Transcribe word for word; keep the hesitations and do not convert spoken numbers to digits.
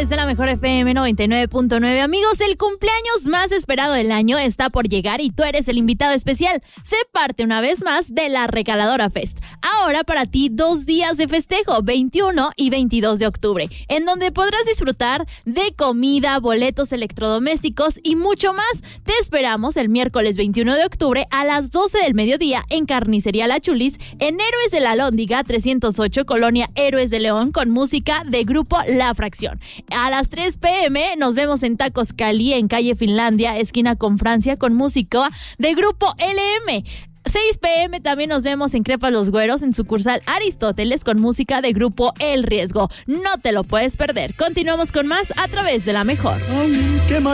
través de la Mejor F M noventa y nueve punto nueve. Amigos, el cumpleaños más esperado del año está por llegar y tú eres el invitado especial. Sé parte una vez más de la Regaladora Fest. Ahora para ti dos días de festejo, veintiuno y veintidós de octubre, en donde podrás disfrutar de comida, boletos electrodomésticos y mucho más. Te esperamos el miércoles veintiuno de octubre a las doce del mediodía en Carnicería La Chulis, en Héroes de la Lóndiga trescientos ocho, Colonia Héroes de León, con música de grupo La Fracción. A las tres p.m. nos vemos en Tacos Cali, en calle Finlandia, esquina con Francia, con música de grupo L M. seis p.m. también nos vemos en Crepas Los Güeros, en sucursal Aristóteles, con música de grupo El Riesgo. No te lo puedes perder. Continuamos con más a través de La Mejor. Aunque